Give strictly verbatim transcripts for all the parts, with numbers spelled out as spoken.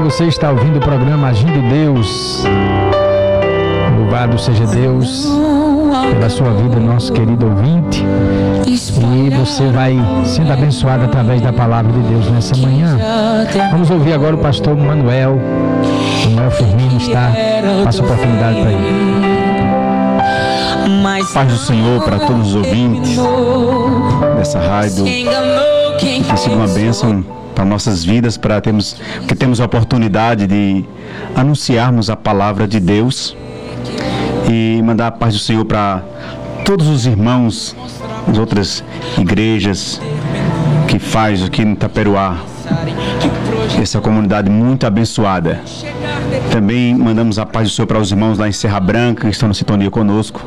você está ouvindo o programa Agindo Deus. Louvado seja Deus pela sua vida, nosso querido ouvinte. E você vai sendo abençoado através da palavra de Deus nessa manhã. Vamos ouvir agora o pastor Manuel. Manuel Firmino está. Passa a oportunidade para ele. Paz do Senhor para todos os ouvintes dessa rádio. Tem sido uma bênção para nossas vidas, para termos, que temos a oportunidade de anunciarmos a palavra de Deus e mandar a paz do Senhor para todos os irmãos das outras igrejas que faz aqui no Itaperuá, essa comunidade muito abençoada. Também mandamos a paz do Senhor para os irmãos lá em Serra Branca, que estão na sintonia conosco.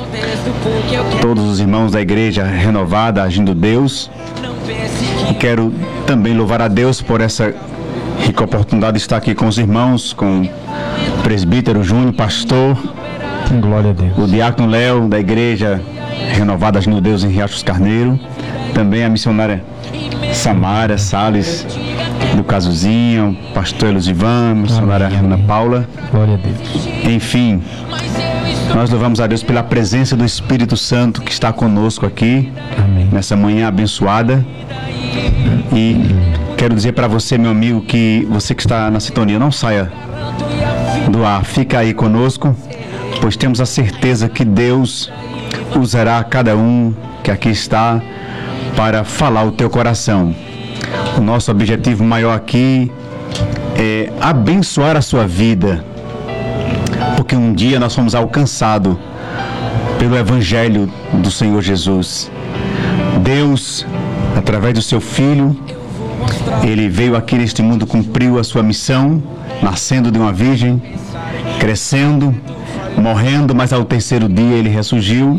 Todos os irmãos da igreja renovada, Agindo Deus. E quero também louvar a Deus por essa rica oportunidade de estar aqui com os irmãos, com o presbítero Júnior, pastor. Glória a Deus. O diácono Léo, da igreja renovada Agindo Deus em Riachos Carneiro. Também a missionária Samara Salles, do Casuzinho, pastor Elusivan, missionária Amém, Ana amém. Paula. Glória a Deus. Enfim, nós louvamos a Deus pela presença do Espírito Santo que está conosco aqui, Amém. nessa manhã abençoada. E quero dizer para você, meu amigo, que você que está na sintonia, não saia do ar, fica aí conosco, pois temos a certeza que Deus usará cada um que aqui está para falar o teu coração. O nosso objetivo maior aqui é abençoar a sua vida, porque um dia nós fomos alcançados pelo Evangelho do Senhor Jesus. Deus, através do seu Filho, Ele veio aqui neste mundo, cumpriu a sua missão, nascendo de uma virgem, crescendo, morrendo, mas ao terceiro dia Ele ressurgiu.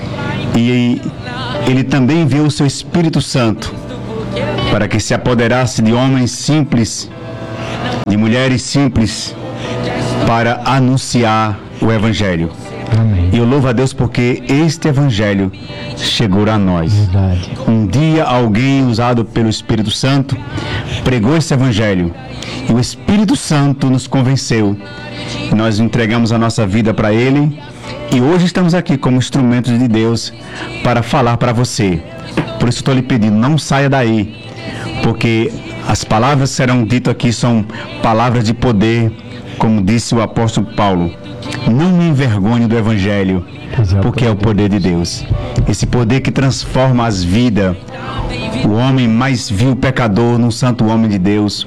E Ele também enviou o seu Espírito Santo para que se apoderasse de homens simples, de mulheres simples, para anunciar o Evangelho. Amém. E eu louvo a Deus porque este Evangelho chegou a nós. Verdade. Um dia alguém usado pelo Espírito Santo pregou esse Evangelho e o Espírito Santo nos convenceu. Nós entregamos a nossa vida para Ele e hoje estamos aqui como instrumentos de Deus para falar para você. Por isso estou lhe pedindo, não saia daí, porque as palavras que serão ditas aqui são palavras de poder, como disse o apóstolo Paulo. Não me envergonhe do Evangelho, porque é o poder de Deus. Esse poder que transforma as vidas. O homem mais vil pecador num santo homem de Deus.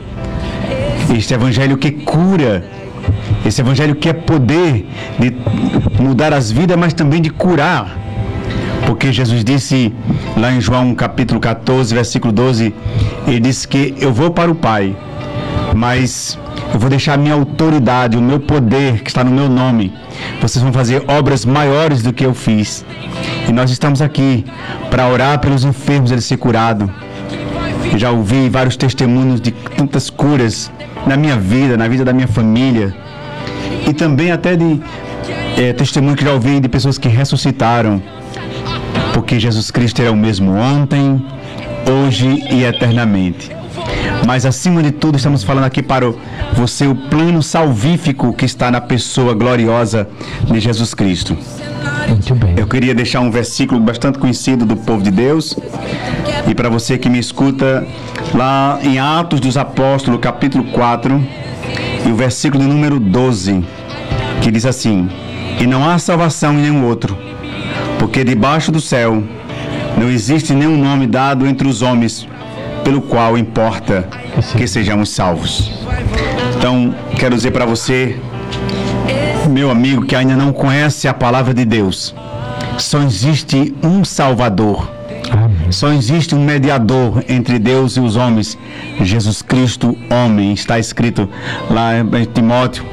Este Evangelho que cura. Esse Evangelho que é poder de mudar as vidas, mas também de curar. Porque Jesus disse lá em João capítulo catorze, versículo doze, Ele disse que eu vou para o Pai, mas eu vou deixar a minha autoridade, o meu poder que está no meu nome. Vocês vão fazer obras maiores do que eu fiz. E nós estamos aqui para orar pelos enfermos, eles ser curados. Eu já ouvi vários testemunhos de tantas curas na minha vida, na vida da minha família. E também até de é, testemunho que já ouvi de pessoas que ressuscitaram. Porque Jesus Cristo é o mesmo ontem, hoje e eternamente. Mas acima de tudo estamos falando aqui para você o plano salvífico que está na pessoa gloriosa de Jesus Cristo. Muito bem. Eu queria deixar um versículo bastante conhecido do povo de Deus e para você que me escuta lá em Atos dos Apóstolos, capítulo quatro, e o versículo número doze, que diz assim: e não há salvação em nenhum outro, porque debaixo do céu não existe nenhum nome dado entre os homens pelo qual importa que sejamos salvos. Então, quero dizer para você, meu amigo, que ainda não conhece a palavra de Deus, só existe um Salvador. Amém. Só existe um mediador entre Deus e os homens, Jesus Cristo, homem. Está escrito lá em Timóteo.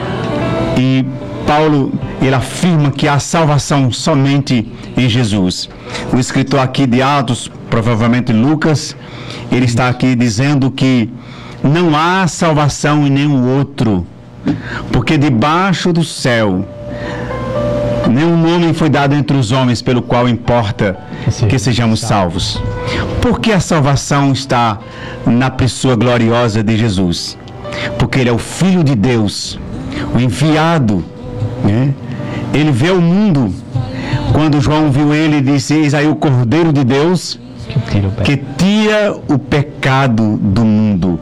E Paulo, ele afirma que há salvação somente em Jesus. O escritor aqui de Atos, provavelmente Lucas, ele está aqui dizendo que não há salvação em nenhum outro, porque debaixo do céu nenhum nome foi dado entre os homens pelo qual importa que sejamos salvos. Porque a salvação está na pessoa gloriosa de Jesus. porque ele é o Filho de Deus, o enviado, né? Ele vê o mundo. Quando João viu ele, disse: eis aí o Cordeiro de Deus que tira o pecado do mundo.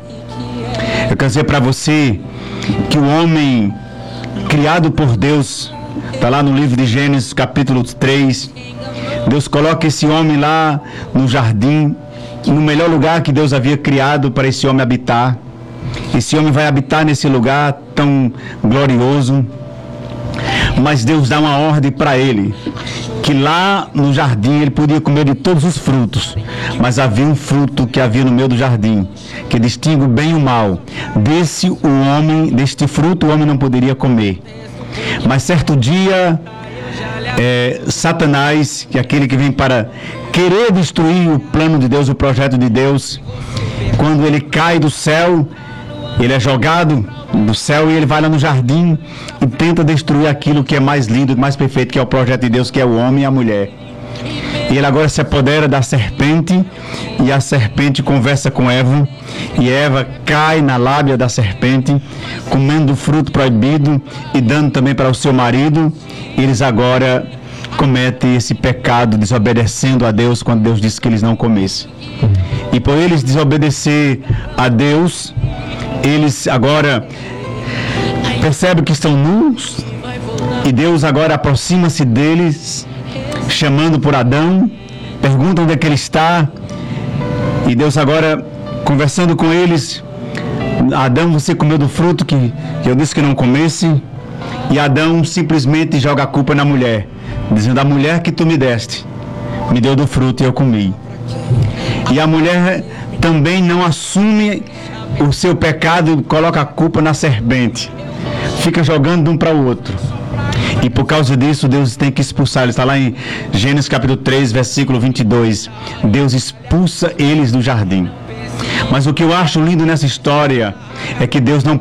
Eu quero dizer para você que o homem criado por Deus, está lá no livro de Gênesis capítulo três, Deus coloca esse homem lá no jardim, no melhor lugar que Deus havia criado para esse homem habitar. Esse homem vai habitar nesse lugar tão glorioso, mas Deus dá uma ordem para ele, que lá no jardim ele podia comer de todos os frutos, mas havia um fruto que havia no meio do jardim, que distingue o bem e o mal. Desse o homem, deste fruto o homem não poderia comer. Mas certo dia, é, Satanás, que é aquele que vem para querer destruir o plano de Deus, o projeto de Deus, quando ele cai do céu, ele é jogado do céu e ele vai lá no jardim e tenta destruir aquilo que é mais lindo, mais perfeito, que é o projeto de Deus, que é o homem e a mulher. E ele agora se apodera da serpente, e a serpente conversa com Eva, e Eva cai na lábia da serpente, comendo o fruto proibido e dando também para o seu marido. Eles agora cometem esse pecado, desobedecendo a Deus quando Deus disse que eles não comessem. E por eles desobedecer a Deus, eles agora percebem que estão nus, e Deus agora aproxima-se deles, chamando por Adão, pergunta onde é que ele está, e Deus agora conversando com eles: Adão, você comeu do fruto que, que eu disse que não comesse? E Adão simplesmente joga a culpa na mulher, dizendo: a mulher que tu me deste, me deu do fruto e eu comi. E a mulher também não assume o seu pecado e coloca a culpa na serpente, fica jogando de um para o outro. E por causa disso, Deus tem que expulsar. Ele está lá em Gênesis capítulo três, versículo vinte e dois. Deus expulsa eles do jardim. Mas o que eu acho lindo nessa história é que Deus não